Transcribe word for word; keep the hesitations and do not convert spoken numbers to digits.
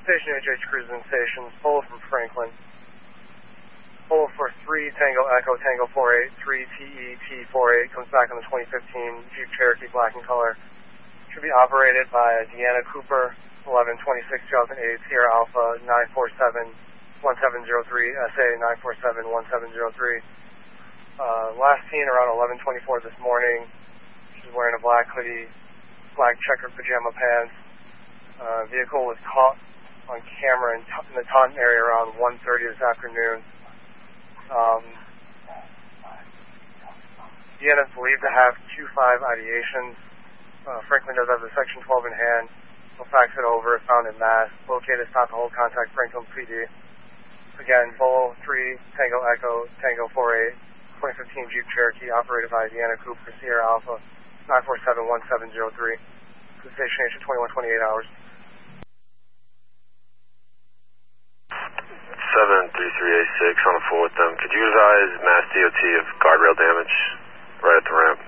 Station H H cruising station, full from Franklin. Full for three Tango Echo Tango four eight, three T E T four eight, comes back on the twenty fifteen Jeep Cherokee black and color. Should be operated by Deanna Cooper, eleven twenty-six Jonathan eight, Sierra Alpha nine four seven one seven zero three, S A nine four seven one seven zero three. Uh, last seen around eleven twenty-four this morning. She's wearing a black hoodie, black checkered pajama pants. Uh, vehicle was caught on camera in, t- in the Taunton area around one thirty this afternoon. Um, Deanna is believed to have Q five ideations. Uh, Franklin does have the Section twelve in hand. We'll fax it over. Found in Mass. Located stop to hold contact Franklin P D. Again, Bull three Tango Echo Tango four eight, twenty fifteen Jeep Cherokee, operated by Deanna Cooper, Sierra Alpha nine four seven one seven zero three. To the station twenty-one twenty-eight hours. seven three three eight six on the full with them. Could you advise Mass D O T of guardrail damage right at the ramp?